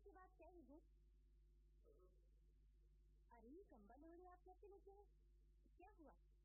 की बात क्या है? अरे कंबल ओढ़े आप कैसे लेते हैं? क्या हुआ?